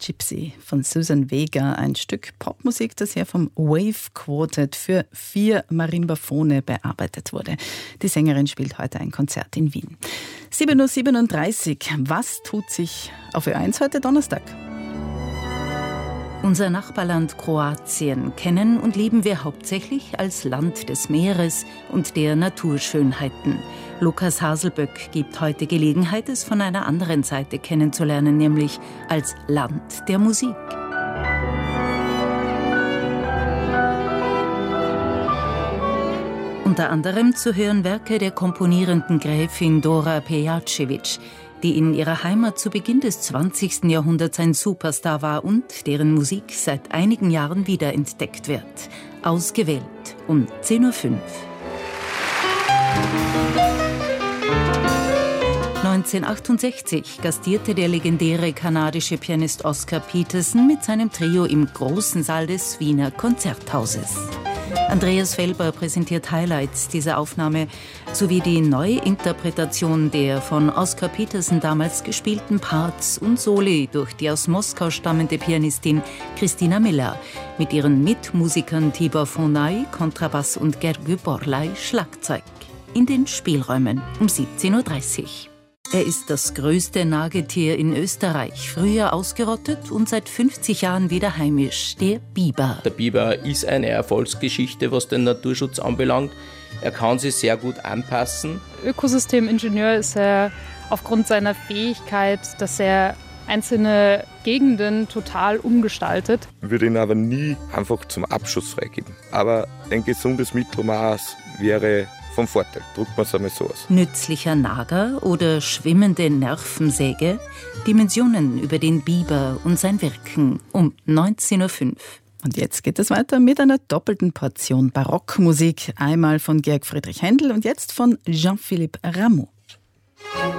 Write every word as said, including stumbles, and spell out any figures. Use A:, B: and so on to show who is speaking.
A: Gypsy von Susan Vega, ein Stück Popmusik, das hier vom Wave Quartet für vier Marimbafone bearbeitet wurde. Die Sängerin spielt heute ein Konzert in Wien. sieben Uhr siebenunddreißig. Was tut sich auf Ö eins heute Donnerstag?
B: Unser Nachbarland Kroatien kennen und lieben wir hauptsächlich als Land des Meeres und der Naturschönheiten. Lukas Haselböck gibt heute Gelegenheit, es von einer anderen Seite kennenzulernen, nämlich als Land der Musik. Unter anderem zu hören Werke der komponierenden Gräfin Dora Pejacevic, die in ihrer Heimat zu Beginn des zwanzigsten Jahrhunderts ein Superstar war und deren Musik seit einigen Jahren wiederentdeckt wird. Ausgewählt um zehn Uhr fünf. neunzehnhundertachtundsechzig gastierte der legendäre kanadische Pianist Oscar Peterson mit seinem Trio im großen Saal des Wiener Konzerthauses. Andreas Felber präsentiert Highlights dieser Aufnahme sowie die Neuinterpretation der von Oscar Peterson damals gespielten Parts und Soli durch die aus Moskau stammende Pianistin Christina Miller mit ihren Mitmusikern Tibor Fonay, Kontrabass und Gergő Borlai, Schlagzeug. In den Spielräumen um siebzehn Uhr dreißig. Er ist das größte Nagetier in Österreich, früher ausgerottet und seit fünfzig Jahren wieder heimisch, der Biber.
C: Der Biber ist eine Erfolgsgeschichte, was den Naturschutz anbelangt. Er kann sich sehr gut anpassen.
D: Ökosystemingenieur ist er aufgrund seiner Fähigkeit, dass er einzelne Gegenden total umgestaltet.
E: Ich würde ihn aber nie einfach zum Abschuss freigeben. Aber ein gesundes Mittelmaß wäre vom Vorteil, drückt man es einmal so aus.
B: Nützlicher Nager oder schwimmende Nervensäge? Dimensionen über den Biber und sein Wirken um neunzehn Uhr fünf.
A: Und jetzt geht es weiter mit einer doppelten Portion Barockmusik. Einmal von Georg Friedrich Händel und jetzt von Jean-Philippe Rameau.